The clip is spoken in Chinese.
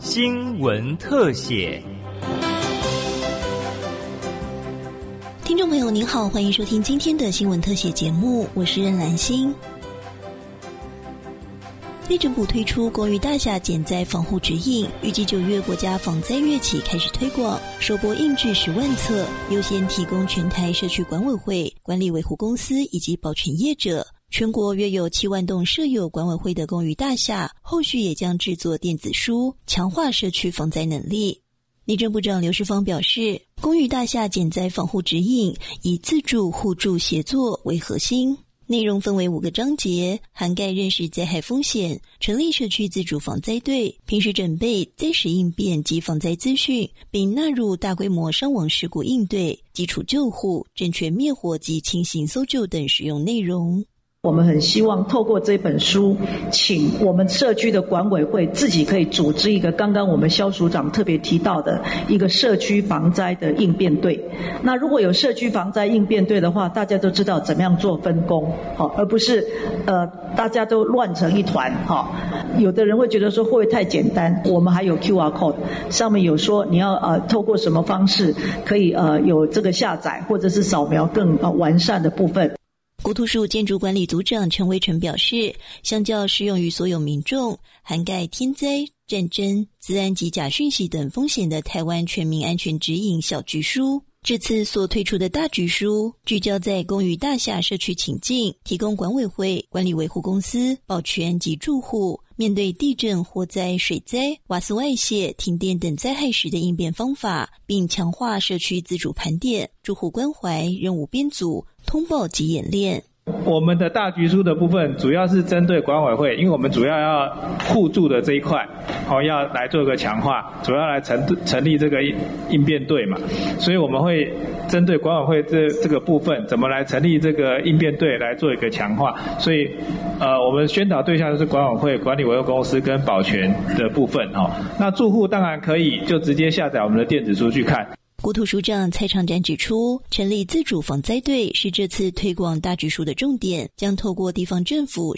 新闻特写。 听众朋友您好，欢迎收听今天的新闻特写节目，我是任兰心。内政部推出公寓大厦减灾防护指引，预计9月国家防灾月起开始推广，首波印制10万册，优先提供全台社区管委会、管理维护公司以及保全业者。全国约有7万栋设有管委会的公寓大厦，后续也将制作电子书，强化社区防灾能力。内政部长刘世芳表示，公寓大厦减灾防护指引以自助、互助、协作为核心，内容分为5个章节，涵盖认识灾害风险、成立社区自主防灾队、平时准备、灾时应变及防灾资讯，并纳入大规模伤亡事故应对、基础救护、正确灭火及轻型搜救等实用内容。 我们很希望透过这本书，请我们社区的管委会自己可以组织一个刚刚我们肖署长特别提到的一个社区防灾的应变队。那如果有社区防灾应变队的话，大家都知道怎么样做分工，而不是大家都乱成一团。有的人会觉得说会不会太简单，我们还有 QR code 上面有说你要透过什么方式可以有这个下载或者是扫描更完善的部分。 国土署建筑管理组长陈维成表示，相较适用于所有民众，涵盖天灾、战争、资安及假讯息等风险的台湾全民安全指引小局书，这次所推出的大局书聚焦在公寓大厦社区情境，提供管委会、管理维护公司、保全及住户面对地震、火灾、水灾、瓦斯外泄、停电等灾害时的应变方法，并强化社区自主盘点、住户关怀、任务编组、通报及演练。 我们的大局书的部分主要是针对管委会，因为我们主要要互助的这一块，要来做一个强化，主要来成立这个应变队嘛，所以我们会针对管委会这个部分，怎么来成立这个应变队来做一个强化，所以我们宣导对象就是管委会、管理维护公司跟保全的部分。那住户当然可以就直接下载我们的电子书去看。 国土署长蔡长展指出，成立自主防灾队是这次推广大局书的重点，将透过地方政府